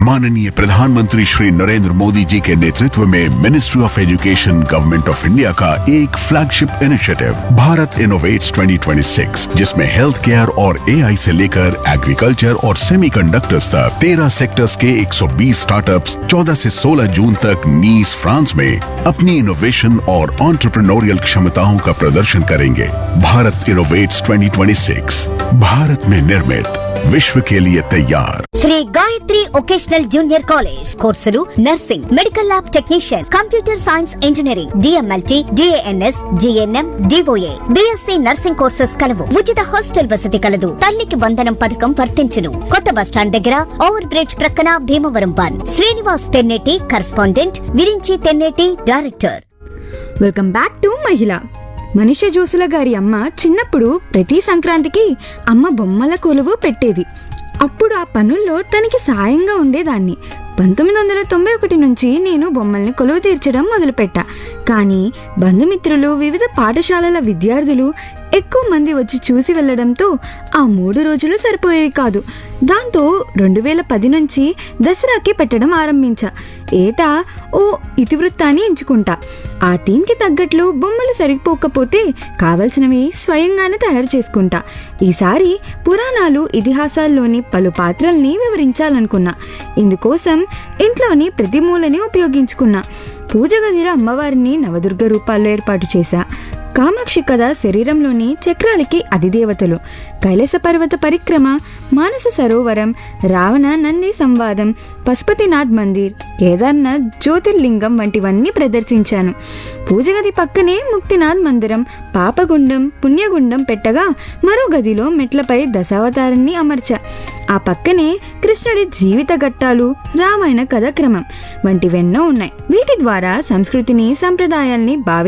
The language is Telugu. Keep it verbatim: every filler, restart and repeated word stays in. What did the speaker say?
माननीय प्रधानमंत्री श्री नरेंद्र मोदी जी के नेतृत्व में ministry of education government of India का एक flagship initiative Bharat innovates twenty twenty six, जिसमें हेल्थ केयर और एआई से लेकर एग्रीकल्चर और सेमीकंडक्टर्स तक तेरह सेक्टर्स के एक सौ बीस स्टार्टअप्स चौदह से सोलह जून तक नीस फ्रांस में अपनी इनोवेशन और एंटरप्रेन्योरियल क्षमताओं का प्रदर्शन करेंगे। Bharat innovates twenty twenty six, Bharat में निर्मित, विश्व के लिए तैयार। Shri Gayatri vocational junior college కోర్సులు nursing, medical lab technician, computer science engineering, DMLT, DNS, GNM, DOA, BSc nursing courses కలవు. ఉచిత హాస్టల్ వసతి కలదు. తల్లికి వందనం పథకం వర్తించును. కొత్త బస్టాండ్ దగ్గర ఓవర్ బ్రిడ్జ్ ప్రక్కన Bhimavaram one. Srinivas Tenneti correspondent, Virinchi Tenneti director. Welcome back to మహిళ. మనిష జోసుల గారి అమ్మ చిన్నప్పుడు ప్రతి సంక్రాంతికి అమ్మ బొమ్మల కొలువు పెట్టేది. అప్పుడు ఆ పనుల్లో తనకి సాయంగా ఉండేదాన్ని. పంతొమ్మిది వందల తొంభై ఒకటి నుంచి నేను బొమ్మల్ని కొలువు తీర్చడం మొదలుపెట్టా. కానీ బంధుమిత్రులు, వివిధ పాఠశాలల విద్యార్థులు ఎక్కువ మంది వచ్చి చూసి వెళ్లడంతో ఆ మూడు రోజులు సరిపోయేవి కాదు. దాంతో రెండు వేల పది నుంచి దసరాకి పెట్టడం ఆరంభించా. ఏటా ఓ ఇతివృత్తాన్ని ఎంచుకుంటా. ఆ థీమ్కి తగ్గట్లు బొమ్మలు సరిపోకపోతే కావలసినవి స్వయంగానే తయారు చేసుకుంటా. ఈసారి పురాణాలు, ఇతిహాసాల్లోని పలు పాత్రల్ని వివరించాలనుకున్నా. ఇందుకోసం ఇంట్లోని ప్రతి మూలని ఉపయోగించుకున్నా. పూజ గదిలో అమ్మవారిని నవదుర్గ రూపాల్లో ఏర్పాటు చేశా. కామాక్షి కథ శరీరంలోని చక్రాలకి అధిదేవతలు, కైలాస పర్వత పరిక్రమ, మానస సరోవరం, రావణ నంది సంవాదం, పశుపతినాథ్ మందిర్, కేదార్నాథ్ జ్యోతిర్లింగం వంటివన్నీ ప్రదర్శించాను. పూజగది పక్కనే ముక్తినాథ్ మందిరం, పాపగుండం, పుణ్యగుండం పెట్టగా మరో గదిలో మెట్లపై దశావతారాన్ని అమర్చా. ఆ పక్కనే కృష్ణుడి జీవిత ఘట్టాలు, రామాయణ కథాక్రమం వంటివెన్నో ఉన్నాయి. వీటి ద్వారా సంస్కృతిని, సంప్రదాయాల్ని భావి